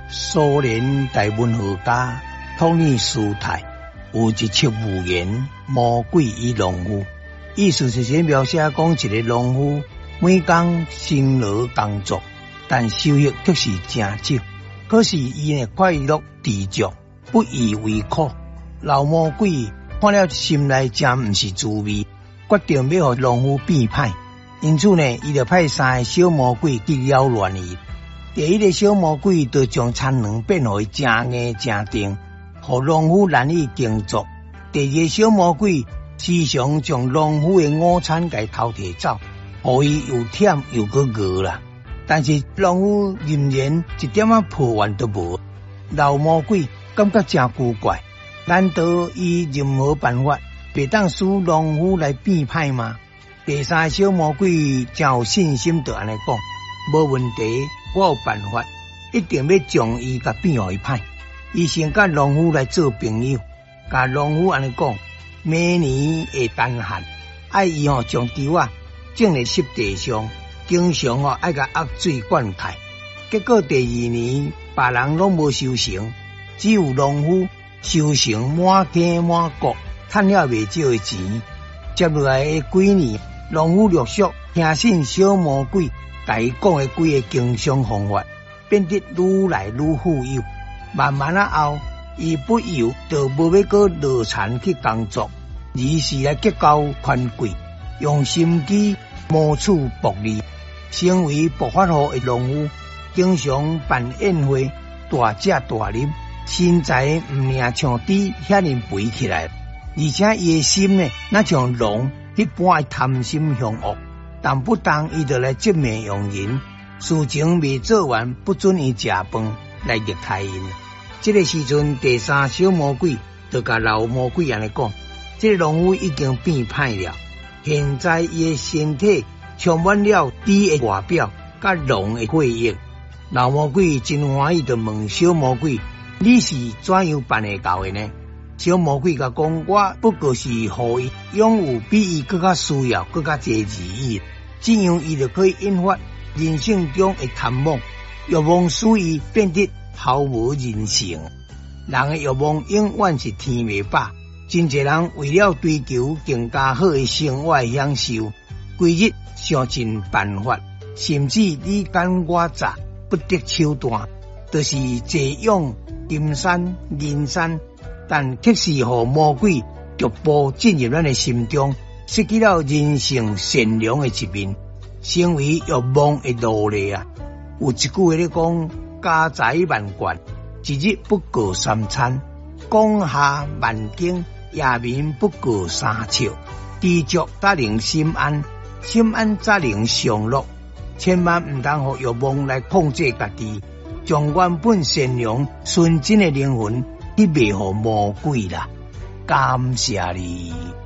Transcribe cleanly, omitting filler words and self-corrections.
苏联大文学家托尼斯泰有一册寓言《魔鬼与农夫》，意思是描写讲一个农夫每天辛劳工作，但收益却是真少。可是伊的快乐持续，不以为苦。老魔鬼看了心内真毋是滋味，决定要互农夫变歹。因此呢，伊就派3个小魔鬼去扰乱伊。第一个小魔鬼就将产粮变互真硬真定，互农夫难以耕作。第二个小魔鬼时常将农夫的午餐给偷摕走，互伊又忝又饿啦。但是农夫仍然一点仔破坏都无。老魔鬼感觉真奇怪，难道伊任何办法袂当使农夫来变歹吗？第3个小魔鬼真有信心，就安尼讲，无问题，我有办法，一定要将伊甲变互伊歹。伊先甲农夫来做朋友，甲农夫安尼讲，明年会干旱，爱伊将稻啊种在湿地上，经常爱甲压水灌溉。结果第2年别人拢无收成，只有农夫收成满坑满谷，赚了袂少的钱。接落来的几年，农夫陆续听信小魔鬼甲伊讲的几个经商方法，变得愈来愈富有。慢慢后，伊不由就无要搁落田去工作，而是来结交权贵，用心机谋取薄利，成为暴发户的农夫。经常办宴会，大食大啉，身材毋领像猪遐尼肥起来，而且伊的心呢，那像龙迄般贪心凶恶，动不动伊就来折命用人，事情未做完，不准伊食饭，来虐待因。这个时阵，第3小魔鬼就甲老魔鬼安尼讲：，这个农夫已经变歹了，现在伊的身体充满了猪的外表，甲龙的血液。老魔鬼真欢喜，就问小魔鬼：，你是怎样办会到的呢？小魔鬼甲讲：，我不过是互伊拥有比伊更加需要、更加济利益，这样伊就可以引发人性中的贪妄，欲望使伊变得毫无人性。人的欲望永远是天未饱，真侪人为了追求更加好的生活享受，规日想尽办法，甚至你干我诈，不得手段，就是借用金山银山，但却是互魔鬼逐步进入咱的心中，失去了人性善良的一面，成为欲望的奴隶啊！有一句话咧讲：家财万贯，一日不过3餐；讲下万斤，夜眠不过3笑。知足才能心安，心安才能享乐。千万唔通互欲望来控制家己，将原本善良纯真的灵魂去卖互魔鬼啦！感谢你。